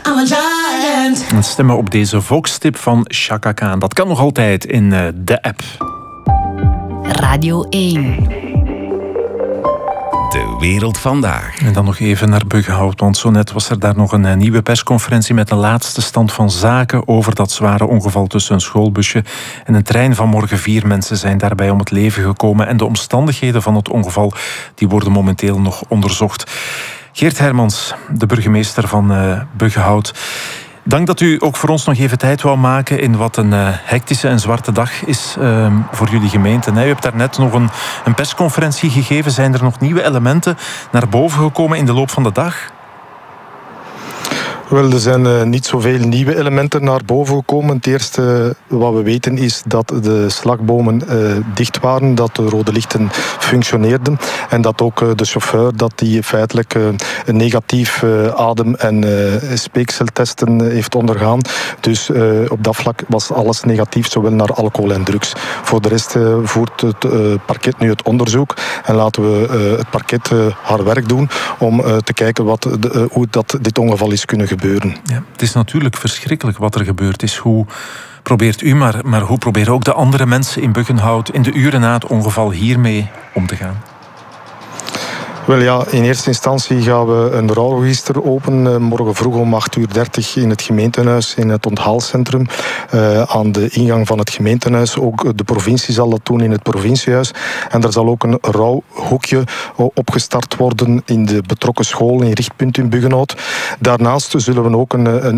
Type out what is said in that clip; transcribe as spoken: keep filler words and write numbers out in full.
I'm a giant. En stemmen op deze volkstip van Chaka Khan. Dat kan nog altijd in uh, de app. Radio één. De wereld vandaag. En dan nog even naar Buggenhout, want zo net was er daar nog een nieuwe persconferentie met de laatste stand van zaken over dat zware ongeval tussen een schoolbusje en een trein. Vanmorgen vier mensen zijn daarbij om het leven gekomen en de omstandigheden van het ongeval die worden momenteel nog onderzocht. Geert Hermans, de burgemeester van uh, Buggenhout. Dank dat u ook voor ons nog even tijd wou maken in wat een uh, hectische en zwarte dag is uh, voor jullie gemeente. Nee, u hebt daarnet nog een, een persconferentie gegeven. Zijn er nog nieuwe elementen naar boven gekomen in de loop van de dag? Wel, er zijn uh, niet zoveel nieuwe elementen naar boven gekomen. Het eerste uh, wat we weten is dat de slagbomen uh, dicht waren, dat de rode lichten functioneerden en dat ook uh, de chauffeur dat die feitelijk uh, een negatief uh, adem- en uh, speekseltesten uh, heeft ondergaan. Dus uh, op dat vlak was alles negatief, zowel naar alcohol en drugs. Voor de rest uh, voert het uh, parket nu het onderzoek en laten we uh, het parket uh, haar werk doen om uh, te kijken wat de, uh, hoe dat dit ongeval is kunnen gebeuren. Gebeuren. Ja, het is natuurlijk verschrikkelijk wat er gebeurd is. Hoe probeert u, maar, maar hoe proberen ook de andere mensen in Buggenhout in de uren na het ongeval hiermee om te gaan? Wel ja, in eerste instantie gaan we een rouwregister openen. Morgen vroeg om acht uur dertig in het gemeentehuis, in het onthaalcentrum. Uh, aan de ingang van het gemeentehuis. Ook de provincie zal dat doen in het provinciehuis. En er zal ook een rouwhoekje opgestart worden in de betrokken school, in Richtpunt in Buggenhout. Daarnaast zullen we ook een, een